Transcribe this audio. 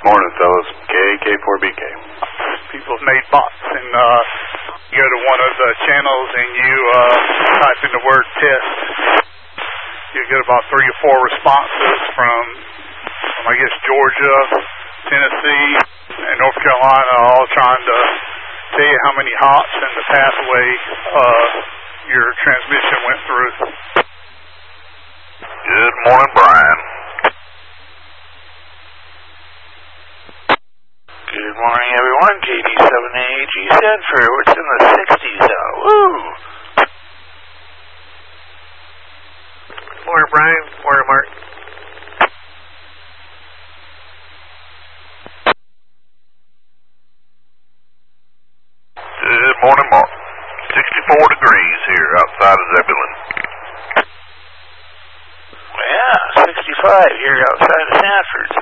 Morning, fellas. K4BK. People have made bots, and you go to one of the channels and you type in the word test. You get about 3 or 4 responses from I guess, Georgia, Tennessee, and North Carolina, all trying to tell you how many hops in the pathway your transmission went through. Good morning, Brian. Good morning, everyone. JD7AG Sanford. It's in the 60s now. Woo! Morning, Brian. Morning, Mark. Good morning, Mark. 64 degrees here outside of Zebulon. Yeah, 65 here outside of Sanford.